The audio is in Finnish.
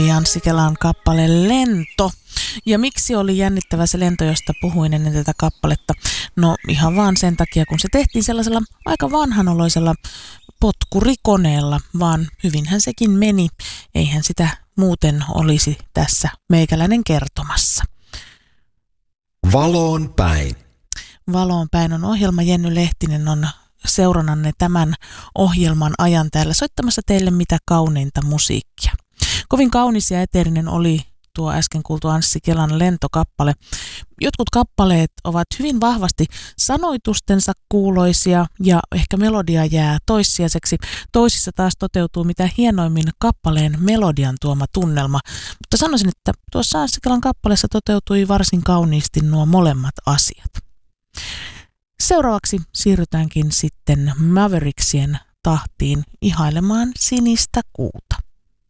oli Anssi Kelan kappale Lento. Ja miksi oli jännittävä se lento, josta puhuin ennen tätä kappaletta? No ihan vaan sen takia, kun se tehtiin sellaisella aika vanhanoloisella potkurikoneella, vaan hyvinhän sekin meni. Eihän sitä muuten olisi tässä meikäläinen kertomassa. Valoon päin. Valoon päin on ohjelma. Jenny Lehtinen on seurannanne tämän ohjelman ajan täällä soittamassa teille mitä kauneinta musiikkia. Kovin kaunis ja eteerinen oli tuo äsken kuultu Anssi Kelan lentokappale. Jotkut kappaleet ovat hyvin vahvasti sanoitustensa kuuloisia ja ehkä melodia jää toissijaiseksi. Toisissa taas toteutuu mitä hienoimmin kappaleen melodian tuoma tunnelma. Mutta sanoisin, että tuossa Anssi Kelan kappaleessa toteutui varsin kauniisti nuo molemmat asiat. Seuraavaksi siirrytäänkin sitten Mavericksien tahtiin ihailemaan sinistä kuuta.